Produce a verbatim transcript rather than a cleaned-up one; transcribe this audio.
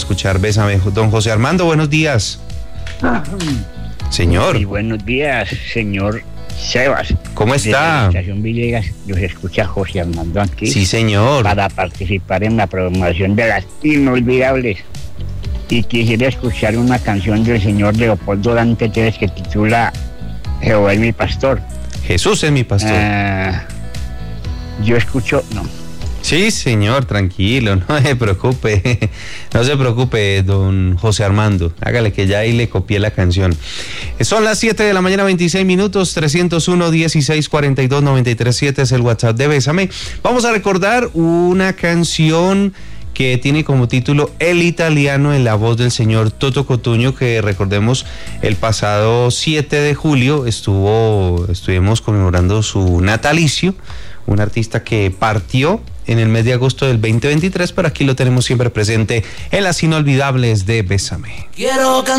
escuchar Bésame. Don José Armando, buenos días. Señor. Muy buenos días, señor Sebas. ¿Cómo está? Desde la estación Villegas, los escucha José Armando aquí. Sí, señor. Para participar en la programación de las inolvidables. Y quisiera escuchar una canción del señor Leopoldo Dante Tevez que titula Jehová es mi pastor. Jesús es mi pastor. Uh, yo escucho, no. Sí, señor, tranquilo, no se preocupe, no se preocupe, don José Armando, hágale que ya ahí le copié la canción. Son las siete de la mañana, veintiséis minutos, trescientos uno, dieciséis, cuarenta y dos, noventa y tres, siete es el WhatsApp de Bésame. Vamos a recordar una canción que tiene como título El Italiano, en la voz del señor Toto Cotugno, que recordemos el pasado siete de julio estuvo, estuvimos conmemorando su natalicio, un artista que partió en el mes de agosto del veinte veintitrés, pero aquí lo tenemos siempre presente en las inolvidables de Bésame. Quiero